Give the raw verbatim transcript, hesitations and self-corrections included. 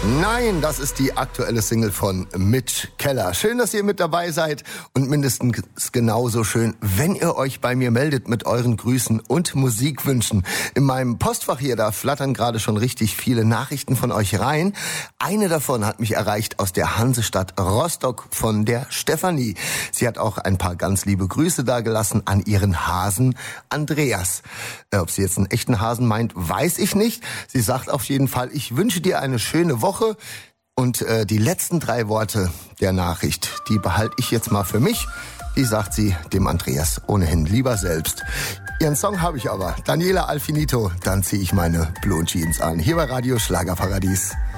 Nein, das ist die aktuelle Single von Mitch Keller. Schön, dass ihr mit dabei seid und mindestens genauso schön, wenn ihr euch bei mir meldet mit euren Grüßen und Musikwünschen. In meinem Postfach hier, da flattern gerade schon richtig viele Nachrichten von euch rein. Eine davon hat mich erreicht aus der Hansestadt Rostock von der Stefanie. Sie hat auch ein paar ganz liebe Grüße dagelassen an ihren Hasen Andreas. Ob sie jetzt einen echten Hasen meint, weiß ich nicht. Sie sagt auf jeden Fall, ich wünsche dir eine schöne Woche. Und äh, die letzten drei Worte der Nachricht, die behalte ich jetzt mal für mich. Die sagt sie dem Andreas ohnehin lieber selbst. Ihren Song habe ich aber. Daniela Alfinito, dann ziehe ich meine Blue Jeans an. Hier bei Radio Schlagerparadies.